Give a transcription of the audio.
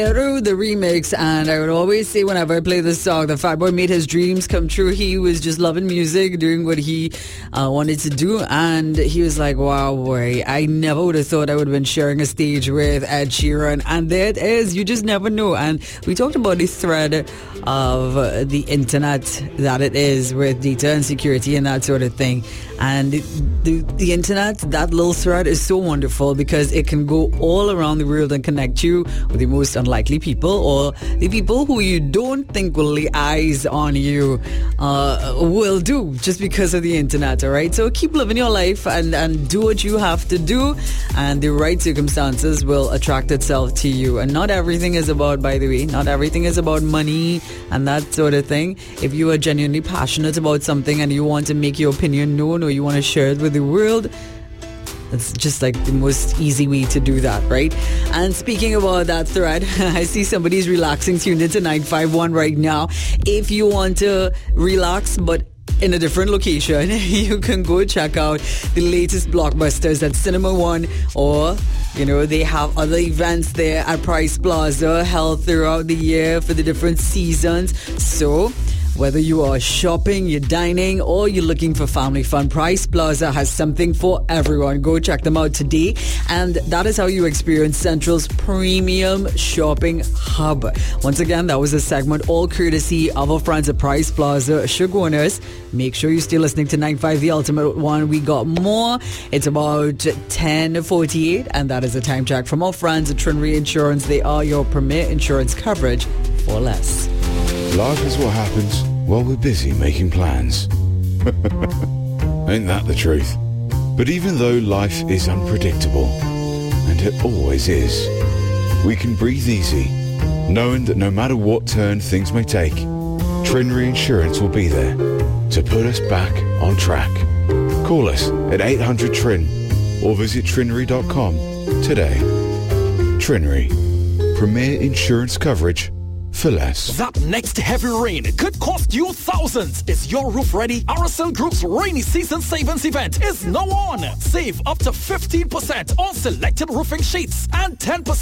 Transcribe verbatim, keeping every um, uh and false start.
Through the remix, and I would always say whenever I play this song, the Fat Boy made his dreams come true. He was just loving music, doing what he uh, wanted to do, and he was like, wow, boy, I never would have thought I would have been sharing a stage with Ed Sheeran, and there it is. You just never know. And we talked about the thread of uh, the internet that it is with data and security and that sort of thing. And the, the, the internet, that little thread is so wonderful because it can go all around the world and connect you with the most unlikely people or the people who you don't think will lay eyes on you uh, will do just because of the internet, all right? So keep living your life and, and do what you have to do, and the right circumstances will attract itself to you. And not everything is about, by the way, not everything is about money and that sort of thing. If you are genuinely passionate about something and you want to make your opinion known or you want to share it with the world, it's just like the most easy way to do that, right? And speaking about that thread, I see somebody's relaxing tuned into nine five one right now. If you want to relax but in a different location, you can go check out the latest blockbusters at Cinema One, or you know, they have other events there at Price Plaza held throughout the year for the different seasons. So whether you are shopping, you're dining, or you're looking for family fun, Price Plaza has something for everyone. Go check them out today. And that is how you experience Central's premium shopping hub. Once again, that was a segment all courtesy of our friends at Price Plaza. Sugarners, make sure you stay listening to nine five The Ultimate One. We got more. It's about ten forty-eight, and that is a time check from our friends at Trinity Insurance. They are your premier insurance coverage for less. Life is what happens while we're busy making plans. Ain't that the truth? But even though life is unpredictable, and it always is, we can breathe easy, knowing that no matter what turn things may take, Trinity Insurance will be there to put us back on track. Call us at eight hundred T R I N or visit trinry dot com today. Trinry, premier insurance coverage for less. That next heavy rain could cost you thousands. Is your roof ready? R S L Group's rainy season savings event is now on. Save up to fifteen percent on selected roofing sheets and ten percent